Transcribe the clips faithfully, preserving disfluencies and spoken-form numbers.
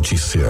Notícia.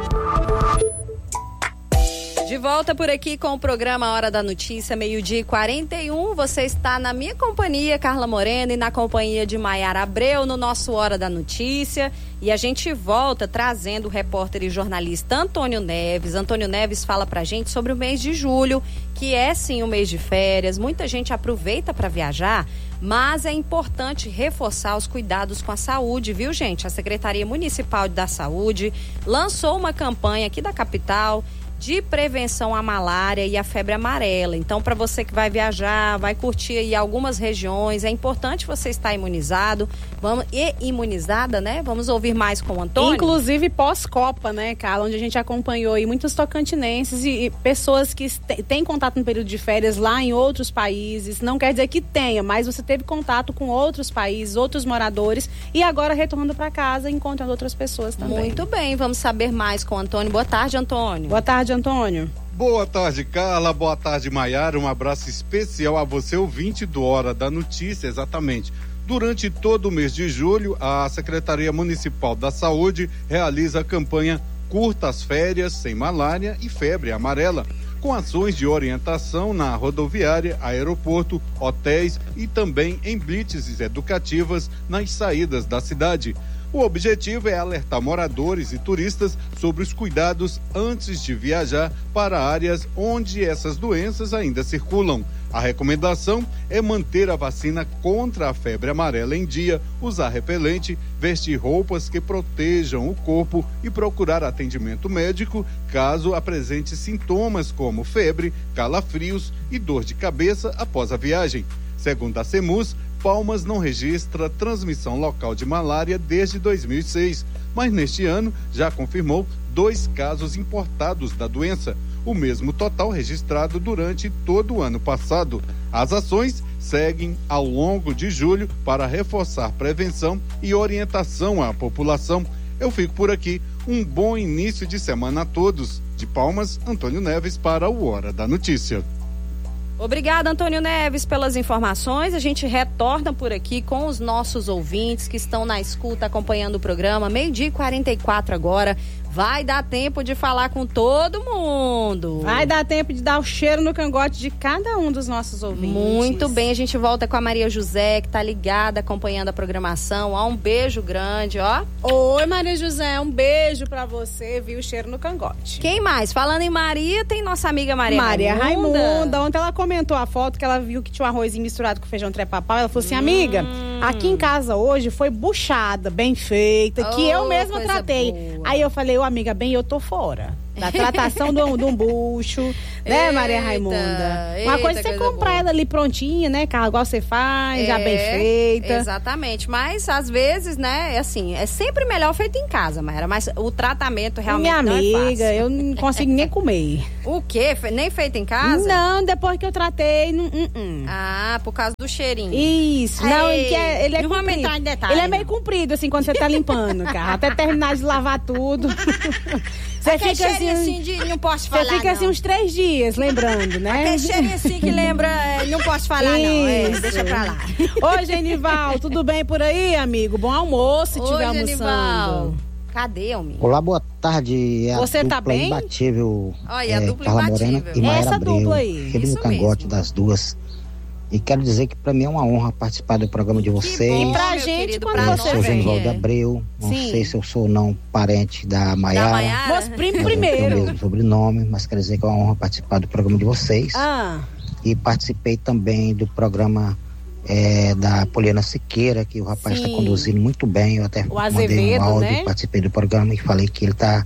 De volta por aqui com o programa Hora da Notícia, meio-dia e quarenta e um. Você está na minha companhia, Carla Moreno, e na companhia de Maiara Abreu, no nosso Hora da Notícia. E a gente volta trazendo o repórter e jornalista Antônio Neves. Antônio Neves fala pra gente sobre o mês de julho, que é sim o mês de férias. Muita gente aproveita para viajar, mas é importante reforçar os cuidados com a saúde, viu, gente? A Secretaria Municipal da Saúde lançou uma campanha aqui da capital de prevenção à malária e à febre amarela. Então, para você que vai viajar, vai curtir aí algumas regiões, é importante você estar imunizado vamos, e imunizada, né? Vamos ouvir mais com o Antônio. Inclusive pós-Copa, né, Carla? Onde a gente acompanhou aí muitos tocantinenses e, e pessoas que têm contato no período de férias lá em outros países. Não quer dizer que tenha, mas você teve contato com outros países, outros moradores, e agora retornando para casa, encontrando outras pessoas também. Muito bem, vamos saber mais com o Antônio. Boa tarde, Antônio. Boa tarde, Antônio. Boa tarde, Carla. Boa tarde, Maiara. Um abraço especial a você, ouvinte do Hora da Notícia. Exatamente. Durante todo o mês de julho, a Secretaria Municipal da Saúde realiza a campanha Curta as Férias Sem Malária e Febre Amarela, com ações de orientação na rodoviária, aeroporto, hotéis e também em blitzes educativas nas saídas da cidade. O objetivo é alertar moradores e turistas sobre os cuidados antes de viajar para áreas onde essas doenças ainda circulam. A recomendação é manter a vacina contra a febre amarela em dia, usar repelente, vestir roupas que protejam o corpo e procurar atendimento médico caso apresente sintomas como febre, calafrios e dor de cabeça após a viagem. Segundo a Semus, Palmas não registra transmissão local de malária desde dois mil e seis, mas neste ano já confirmou dois casos importados da doença, o mesmo total registrado durante todo o ano passado. As ações seguem ao longo de julho para reforçar prevenção e orientação à população. Eu fico por aqui. Um bom início de semana a todos. De Palmas, Antônio Neves para o Hora da Notícia. Obrigada, Antônio Neves, pelas informações. A gente retorna por aqui com os nossos ouvintes que estão na escuta acompanhando o programa. Meio-dia e quarenta e quatro agora. Vai dar tempo de falar com todo mundo. Vai dar tempo de dar o cheiro no cangote de cada um dos nossos ouvintes. Muito bem, a gente volta com a Maria José, que tá ligada, acompanhando a programação. Ó, um beijo grande, ó. Oi, Maria José, um beijo pra você, viu? O cheiro no cangote. Quem mais? Falando em Maria, tem nossa amiga Maria Maria Raimunda. Raimunda. Ontem ela comentou a foto que ela viu que tinha um arrozinho misturado com feijão trepapau. Ela falou assim, hum. amiga, aqui em casa hoje foi buchada, bem feita, oh, que eu mesma tratei. Boa. Aí eu falei, ô amiga, bem, eu tô fora da tratação do, do bucho, né, eita, Maria Raimunda? Uma coisa é você comprar boa. Ela ali prontinha, né, Carla, igual você faz, é, já bem feita. Exatamente, mas às vezes, né, é assim, é sempre melhor feito em casa, Maria, mas o tratamento realmente Minha não amiga, é fácil. Eu não consigo nem comer. O quê? Nem feito em casa? Não, depois que eu tratei, não, não, não. Ah, por causa do cheirinho. Isso, Ei, não, ele é, ele é não comprido. Vamos entrar em detalhe, ele é não. meio comprido, assim, quando você tá limpando, cara, até terminar de lavar tudo. Você fica assim, assim de não posso falar, Você fica não. assim uns três dias, lembrando, né? Aquele cheirinho assim que lembra, não posso falar, Isso. não. É, deixa pra lá. Oi, Genival, tudo bem por aí, amigo? Bom almoço, se estiver almoçando. Genival. Cadê, amigo? Olá, boa tarde. É Você a tá dupla bem? imbatível. Olha, é, a dupla Carla imbatível. Morena e Maiara Essa Abreu, dupla aí. cheio no cangote mesmo. Das duas. E quero dizer que para mim é uma honra participar do programa de vocês. Bom, e pra gente, querido, quando pra você Eu sou vem. Genivaldo Abreu, não Sim. sei se eu sou ou não parente da Maiara. Da Maiara? Moço, primo mas primeiro. Eu tenho o mesmo sobrenome, mas quero dizer que é uma honra participar do programa de vocês. Ah. E participei também do programa é, da Poliana Siqueira, que o rapaz está conduzindo muito bem. Eu até o mandei Azevedo, um áudio, né? participei do programa e falei que ele está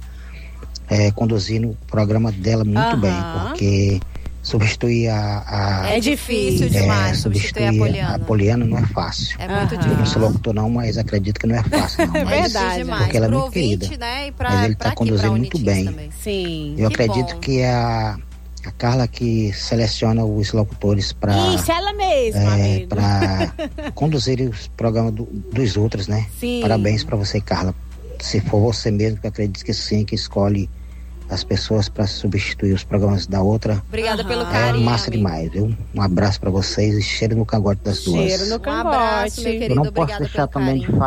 é, conduzindo o programa dela muito Aham. bem, porque substituir a, a É difícil é, demais substituir a Poliana. a Poliana não é fácil. É muito Aham. Eu não difícil. sou locutor não, mas acredito que não é fácil não. É Mas, verdade. demais. porque ela é Pro muito querida. ouvinte, né? E pra, Mas ele pra tá aqui, conduzindo pra muito Unitis bem. também. Sim. eu Que acredito bom. que é a, a Carla que seleciona os locutores para Isso, ela mesma, é, amigo. para conduzir os programas do, dos outros, né? Sim. Parabéns para você, Carla. Se for você mesmo, que eu acredito que sim, que escolhe as pessoas para substituir os programas da outra. Obrigada Aham. pelo É carinho, massa amigo. demais, viu? Um abraço para vocês e cheiro no cangote das duas. Cheiro no Um cangote. abraço, meu Eu querido. não posso Obrigada deixar pelo também carinho. de falar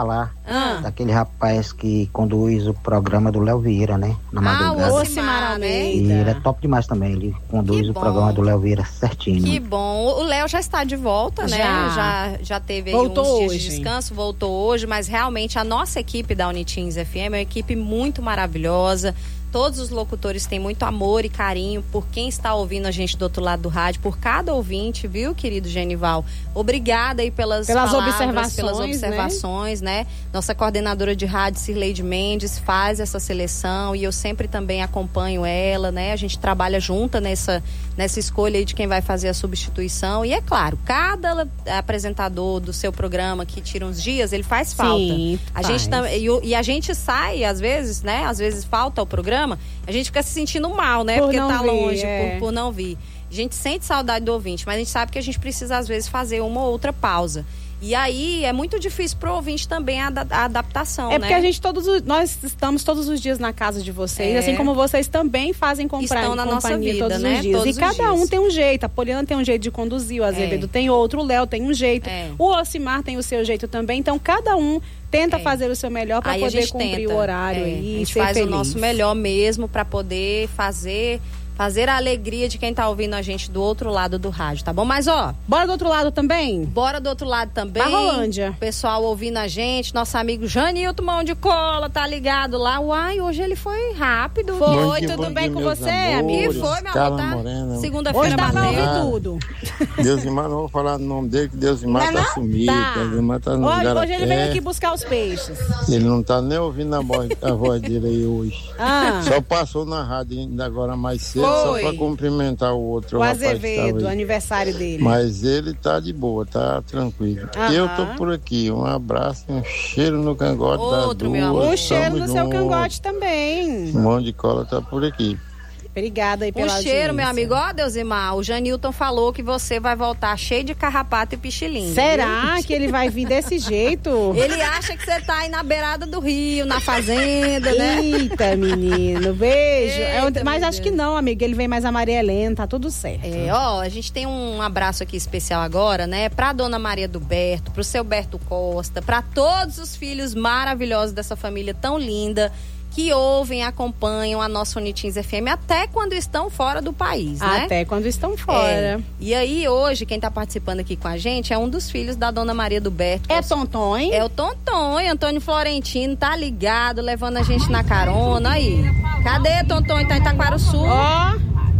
Ah. Daquele rapaz que conduz o programa do Léo Vieira, né? Na madrugada. Ah, o Ocimar Almeida. E ele é top demais também. Ele conduz o programa do Léo Vieira certinho. Que bom. O Léo já está de volta, né? Já, já, já teve aí voltou uns dias hoje. de descanso, voltou hoje, mas realmente a nossa equipe da Uniteens F M é uma equipe muito maravilhosa. Todos os locutores têm muito amor e carinho por quem está ouvindo a gente do outro lado do rádio, por cada ouvinte, viu, querido Genival? Obrigada aí pelas, pelas palavras, observações, pelas observações, né? né? Nossa coordenadora de rádio, Cirleide Mendes, faz essa seleção e eu sempre também acompanho ela, né? A gente trabalha junta nessa, nessa escolha aí de quem vai fazer a substituição. E é claro, cada apresentador do seu programa que tira uns dias, ele faz falta. Sim, a faz. gente e, e a gente sai, às vezes, né? Às vezes falta o programa. A gente fica se sentindo mal, né? Por Porque não tá vir, longe, é. por, por não vir. A gente sente saudade do ouvinte, mas a gente sabe que a gente precisa, às vezes, fazer uma ou outra pausa. E aí é muito difícil pro ouvinte também a, a adaptação, É né? porque a gente todos os- nós estamos todos os dias na casa de vocês, É. assim como vocês também fazem comprar Estão na nossa companhia vida, todos né? os dias. Todos e os cada dias. um tem um jeito. A Poliana tem um jeito de conduzir, o Azevedo É. tem outro, o Léo tem um jeito, É. o Ocimar tem o seu jeito também. Então cada um tenta É. fazer o seu melhor para Aí a poder gente cumprir tenta, o horário é, aí a e gente ser faz feliz. o nosso melhor mesmo para poder fazer fazer a alegria de quem tá ouvindo a gente do outro lado do rádio, tá bom? Mas ó, Bora do outro lado também? bora do outro lado também. Barrolândia. Pessoal ouvindo a gente, nosso amigo Janilton Mão de Cola, tá ligado lá. Uai, hoje ele foi rápido. Foi, Bom dia, tudo bom bem dia, com meus você, amores. amigo? E foi, meu Carla amor, tá? Morena. Segunda-feira Hoje dá pra bateu. ouvir Ah. tudo. Deusimar, não vou falar o nome dele, que Deusimar Não é tá não? sumido. Tá. Deusimar tá no Hoje, lugar hoje ele veio aqui buscar os peixes. Ele não tá nem ouvindo a voz, a voz dele aí hoje. Ah, Só passou na rádio ainda agora mais cedo, Foi. só pra cumprimentar o outro o rapaz que Azevedo, tava aí. aniversário dele. Mas ele tá de boa, tá tranquilo. Aham. Eu tô por aqui. Um abraço, um cheiro no cangote Outro, das meu duas. amor. Um cheiro Tamo no seu junto. cangote também. Mão de cola tá por aqui. Obrigada aí Um pela cheiro, meu audiência. amigo. Ó, Deusimar, o Janilton falou que você vai voltar cheio de carrapato e pichilinho. Será que ele vai vir desse jeito? Ele acha que você tá aí na beirada do rio, na fazenda, né? Eita, menino, beijo. É um- Eita, mas meu acho que Deus. não, amiga. Ele vem mais amarelento, tá tudo certo. É, ó, a gente tem um abraço aqui especial agora, né? Pra dona Maria do Berto, pro seu Berto Costa, pra todos os filhos maravilhosos dessa família tão linda que ouvem e acompanham a nossa Uniteens F M até quando estão fora do país, né? Até quando estão fora. É. E aí, hoje, quem tá participando aqui com a gente é um dos filhos da dona Maria do Berto. É, Tonton, hein? É o Tonton, Antônio Florentino, tá ligado, levando a gente na carona. Aí, cadê Tonton? Tá em Itaquaruçu. Ó,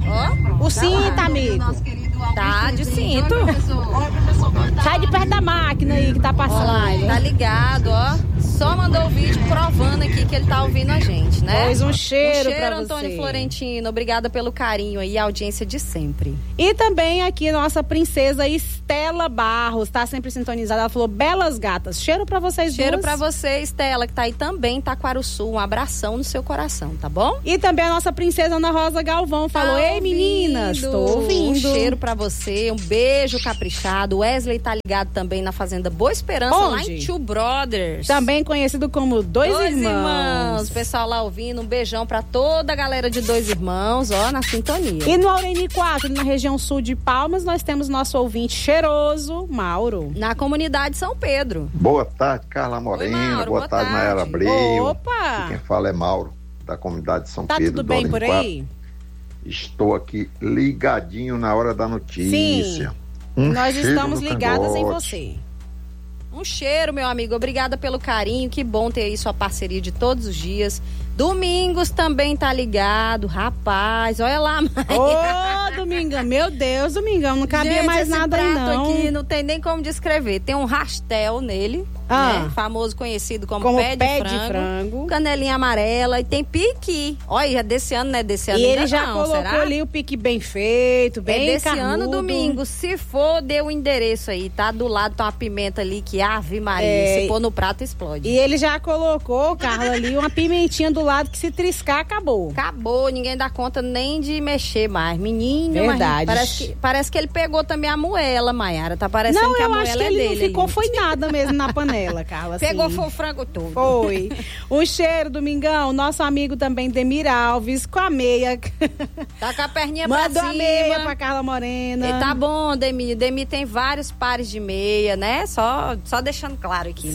Ó, o cinto, amigo. tá de cinto. Sai de perto da máquina aí que tá Ó lá, passando. ele tá ligado, ó. Só mandou o vídeo provando aqui que ele tá ouvindo a gente, né? Pois um cheiro, um cheiro pra Antônio você. Florentino. Obrigada pelo carinho aí, a audiência de sempre. E também aqui nossa princesa Estela Barros, tá sempre sintonizada. Ela falou, belas gatas. Cheiro pra vocês Cheiro duas. pra você, Estela, que tá aí também em Itaquaruçu. Um abração no seu coração, tá bom? E também a nossa princesa Ana Rosa Galvão falou, Tá ei meninas, tô ouvindo. Um cheiro pra você, um beijo caprichado. O Wesley tá ligado também na Fazenda Boa Esperança, lá Onde? em Two Brothers. Também conhecido como Dois, Dois Irmãos. irmãos. Pessoal lá ouvindo, um beijão pra toda a galera de Dois Irmãos, ó, na sintonia. E no Aureni quatro, na região sul de Palmas, nós temos nosso ouvinte cheiroso, Mauro. Na comunidade São Pedro. Boa tarde, Carla Morena. Oi, Mauro, boa, boa tarde, tarde. Nayara Abreu. Opa! E quem fala é Mauro, da comunidade de São Tá Pedro. tudo bem do por Aureni aí? quatro. Estou aqui ligadinho na hora da notícia. Um Nós cheiro estamos no ligadas em cangote. você. Um cheiro, meu amigo. Obrigada pelo carinho. Que bom ter aí sua parceria de todos os dias. Domingos também tá ligado. Rapaz, olha lá, mãe. Ô, Domingão, meu Deus, Domingão, não cabia Gente, mais esse nada aí, prato não. aqui não tem nem como descrever. Tem um rastel nele, Ah. né? Famoso, conhecido como, Como pé, pé de, de frango, frango. canelinha amarela e tem piqui. Olha, desse ano, né? Desse ano E ainda ele já não, colocou será? ali o pique bem feito, bem É desse carnudo. ano, domingo. Se for, dê o endereço aí, tá? Do lado tem uma pimenta ali que, ave Maria, É, se pôr no prato, explode. E ele já colocou, Carla, ali uma pimentinha do lado que se triscar, acabou. Acabou, ninguém dá conta nem de mexer mais. Menino, Verdade. mas parece que, parece que ele pegou também a moela, Maiara. Tá parecendo Não, que a eu moela acho que é ele dele. não ficou, aí. foi nada mesmo na panela. panela, Carla. Pegou assim. foi o frango todo. Foi. Um cheiro, Domingão. Nosso amigo também, Demir Alves, com a meia. Tá com a perninha pra Mandou cima. a meia pra Carla Morena. E tá bom, Demi. Demi tem vários pares de meia, né? Só, só deixando claro aqui, Sim.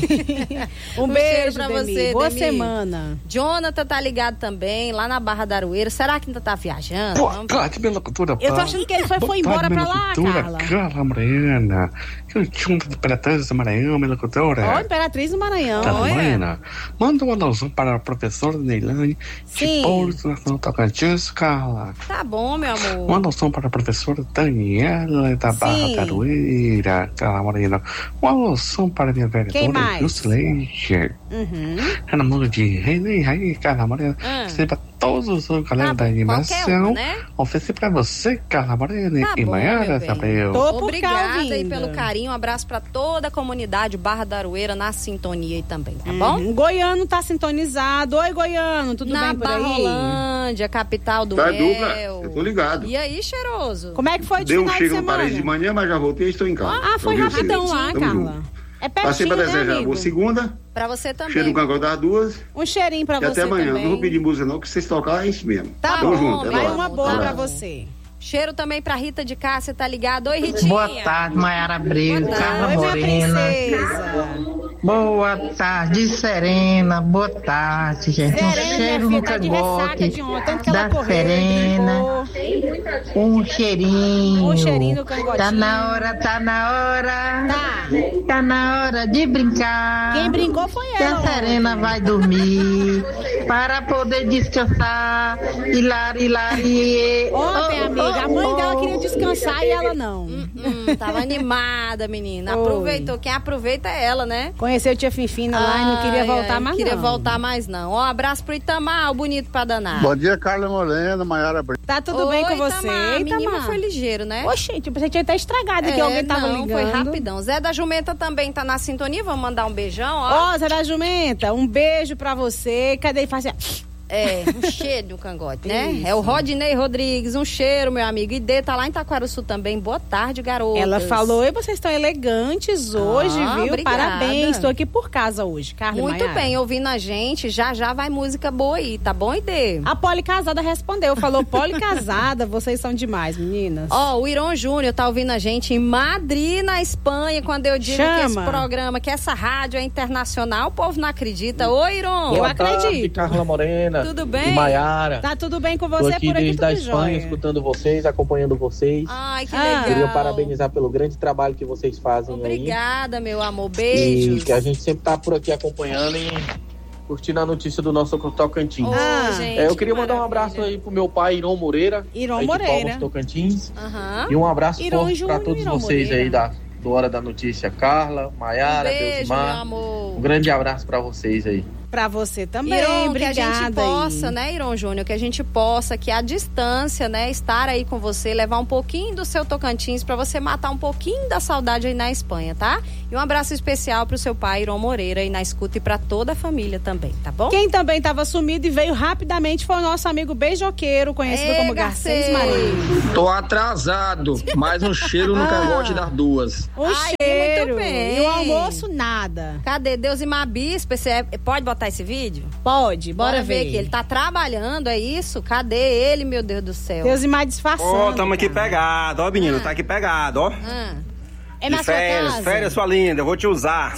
né? um, Um beijo cheiro pra Demi. você, Boa Demi. semana. Jonathan tá ligado também, lá na Barra da Aroeira. Será que ainda tá viajando? Boa Vamos- tarde, minha locutora. Eu tô achando que ele foi, foi embora pra lá, Carla. Carla Morena. Que junta de Imperatriz do Maranhão, minha locutora. Ó, Imperatriz do Maranhão. Carla Olha. Morena. Manda um alusão para a professora Neilane Sim. de Porto, no Tocantins, Carla. Tá bom, meu amor. Um alusão para a professora Daniela da Barra Sim. da Aroeira, Carla Morena. Um alusão para a minha Quem vereadora mais? Jusleide. Uhum. Ana Mão de Rei, aí, Carla Morena. Ah. Receba todos os galera Tá da bom, animação. qualquer uma, né? Ofereci pra você, Carla Morena Tá e bom, Maiara meu bem. Abreu. Tô por cá Obrigada aí ouvindo. pelo carinho. Um abraço pra toda a comunidade Barra da Aroeira na sintonia aí também, tá bom? Uhum. Goiano tá sintonizado. Oi, Goiano, tudo na bem por aí? Barrolândia, capital do Tá, mel. dupla, eu tô ligado. E aí, cheiroso? Como é que foi de Deu um final de chego no semana? Paris de manhã, mas já voltei e estou em casa. Ah, foi Ouvi vocês. rapidão lá, Tamo Carla. junto. É Passei pertinho, pra né, desejar amigo? boa segunda, Pra você também. cheiro no cangote das duas. Um cheirinho pra E você até amanhã. também. Não vou pedir música não, que vocês tocar é isso mesmo. Tá Tamo bom, junto, até vai lá. uma boa Tá pra bom. você. Cheiro também pra Rita de Cássia, tá ligado? Oi, Ritinha. Boa tarde, Maiara Abreu, Boa tarde. Carla Oi, minha Morena. princesa. Boa tarde, Serena. Boa tarde, gente. Um Serena, cheiro minha no filha, tá de ressaca cangote de ontem, tanto que ela da correu, Serena. brincou. Um cheirinho. Um cheirinho no cangotinho. Tá na hora, tá na hora. Tá. Tá na hora de brincar. Quem brincou foi Que ela. a Serena vai dormir para poder descansar. Hilari, hilari. Ontem, Oh, amiga, a oh, mãe oh. dela queria descansar e ela não. Hum, tava animada, menina. Oi. Aproveitou. Quem aproveita é ela, né? Conheceu tia Finfina lá e não queria Ai, voltar ai, mais queria não. voltar mais não. Ó, abraço pro Itamar, o bonito pra danar. Bom dia, Carla Morena, Maiara Abreu. Tá tudo Oi, bem com você, Itamar. Menino Itamar? foi ligeiro, né? Oxente, eu pensei que tinha até estragado que É, alguém tava não, ligando. foi rapidão. Zé da Jumenta também tá na sintonia. Vamos mandar um beijão, ó. Ó, Zé da Jumenta, um beijo pra você. Cadê ele? Faz assim, É, um cheiro do cangote, né? Isso. É o Rodinei Rodrigues, um cheiro, meu amigo. E Dê tá lá em Taquaraçu também. Boa tarde, garoto. ela falou, e vocês estão elegantes hoje, Ah, viu? obrigada. Parabéns, estou aqui por casa hoje, Carla e Muito Maiara. bem, ouvindo a gente. Já já vai música boa aí, tá bom, Idê? A Poli Casada respondeu, falou, Poli Casada, vocês são demais, meninas. Ó, o Iron Júnior tá ouvindo a gente em Madrid, na Espanha, quando eu digo Chama. que esse programa, que essa rádio é internacional, o povo não acredita. Oi, Iron. Eu Boa acredito. tarde, Carla Morena. Tudo E bem? Maiara. Tá tudo bem com Tô você aqui por aqui, desde tudo a Espanha, jóia. escutando vocês, acompanhando vocês. Ai, que Ah. legal. Queria parabenizar pelo grande trabalho que vocês fazem Obrigada, meu amor. aí. Beijos. E que a gente sempre tá por aqui acompanhando e curtindo a notícia do nosso Tocantins. Ô, Ah. gente, É, eu queria que mandar um maravilha. abraço aí pro meu pai, Iron Moreira. Iron aí de Moreira. Palmas, Tocantins. Aham. E um abraço Iron forte Júnior, para todos Iron vocês Moreira. aí da, do Hora da Notícia. Carla, Um Maiara, beijo, meu Deusimar. amor. Um grande abraço para vocês aí. Pra você também, Iron, obrigada. que a gente possa, aí. né, Iron Júnior, que a gente possa, que a distância, né, estar aí com você, levar um pouquinho do seu Tocantins pra você matar um pouquinho da saudade aí na Espanha, tá? E um abraço especial pro seu pai, Iron Moreira, aí na escuta e pra toda a família também, tá bom? Quem também estava sumido e veio rapidamente foi o nosso amigo beijoqueiro, conhecido Ê, como Garcês. Garcês Marinho. Tô atrasado, mais um cheiro no Ah. cangote das duas. O Ai, cheiro. muito bem. E o almoço, nada. Cadê Deus e Bispo? Esse é- Pode botar esse vídeo? Pode, bora, Bora ver ver. aqui. Ele tá trabalhando, é isso? Cadê ele, meu Deus do céu? Deus e mais disfarçando. Ó, tamo aqui cara. pegado, ó, menino, tá aqui pegado, ó. Ah, É na De sua férias, casa? férias, sua linda, eu vou te usar.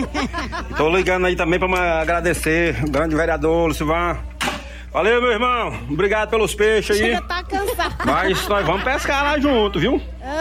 Tô ligando aí também pra me agradecer, o grande vereador, Lucivan. Valeu, meu irmão, obrigado pelos peixes aí. Chega, tá cansado. Mas nós vamos pescar lá junto, viu?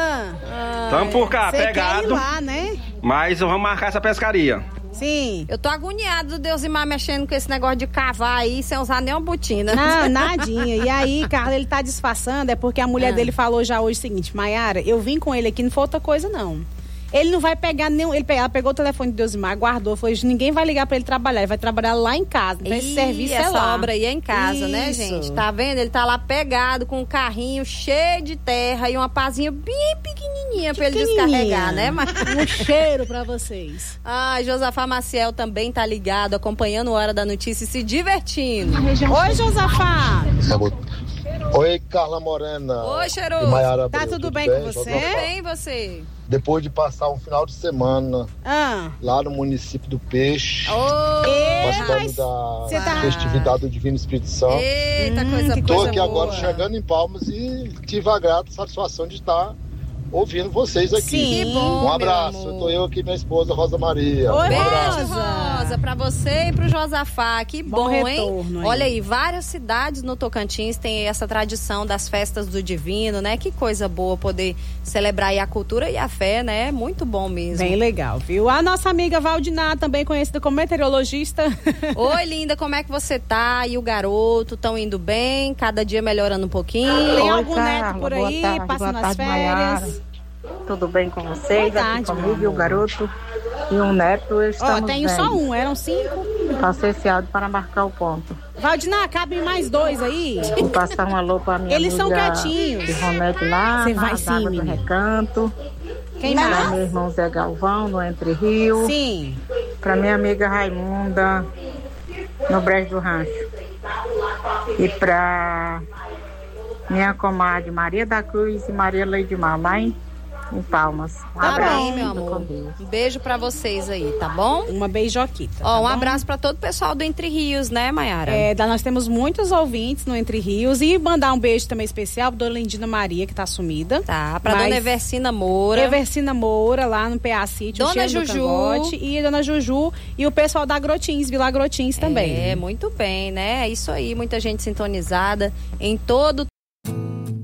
Ah, Tamo por cá, você quer ir pegado. lá, né? Mas vamos marcar essa pescaria. Sim. eu tô agoniado do Deus e Mar mexendo com esse negócio de cavar aí sem usar nenhuma botina. Não, nadinha. E aí, Carla, ele tá disfarçando, é porque a mulher Ah. dele falou já hoje o seguinte, Maiara, eu vim com ele aqui, não foi outra coisa, não. Ele não vai pegar nenhum. Ele pegou, ela pegou o telefone de Deusimar, guardou, falou: ninguém vai ligar pra ele trabalhar, ele vai trabalhar lá em casa. Então esse Ih, serviço é essa lá. obra aí é em casa, né, Isso. gente? Tá vendo? Ele tá lá pegado com um carrinho cheio de terra e uma pazinha bem pequenininha pra ele Pequenininha. descarregar, né? Mas... Um cheiro pra vocês. Ah, Josafá Maciel também tá ligado, acompanhando a Hora da Notícia e se divertindo. Oi, Josafá. Oi, Carla Morena. Oi, cheiroso. E Maiara Tá Abreu, tudo bem com você? Tudo bem, você? depois de passar um final de semana ah. lá no município do Peixe, oh, participando da tá... festividade do Divino Espírito Santo. Eita, hum, coisa Estou aqui boa. agora chegando em Palmas e tive a grata satisfação de estar ouvindo vocês aqui. Sim, bom, um abraço. Estou eu aqui, minha esposa Rosa Maria. Oi, um beijo, abraço. Rosa, pra você e pro Josafá. Que bom, bom retorno, hein? Olha aí, várias cidades no Tocantins têm essa tradição das festas do Divino, né? Que coisa boa poder celebrar aí a cultura e a fé, né? Muito bom mesmo. Bem legal, viu? A nossa amiga Valdiná, também conhecida como meteorologista. Oi, linda, como é que você tá? E o garoto, estão indo bem? Cada dia melhorando um pouquinho? Tem Oi, algum Carla, neto por aí, tarde, passando tarde, as férias? Tudo bem com vocês? Boa tarde, aqui comigo, o garoto e um neto. Ó, oh, tenho bem. só um, eram cinco. Passei esse áudio para marcar o ponto. Valdiná, cabem mais dois aí? Vou passar um alô para minha Eles amiga são quietinhos. de Ronete lá, Você na vai sim, do Recanto. Quem mais? mais? Meu irmão Zé Galvão, no Entre Rio. Sim. Para minha amiga Raimunda, no Brejo do Rancho. E para minha comadre Maria da Cruz e Maria Leidmar, lá em em Palmas. Um tá abraço, bem, meu amor. Um beijo pra vocês aí, tá bom? Uma beijoquita. Ó, tá um bom? abraço pra todo o pessoal do Entre Rios, né, Maiara? É, nós temos muitos ouvintes no Entre Rios e mandar um beijo também especial pra Dona Lindina Maria, que tá sumida. Tá, pra Dona Evercina Moura. Evercina Moura, lá no P A City, Dona Juju. E Dona Juju e o pessoal da Grotins, Vila Grotins também. É, muito bem, né? É isso aí, muita gente sintonizada em todo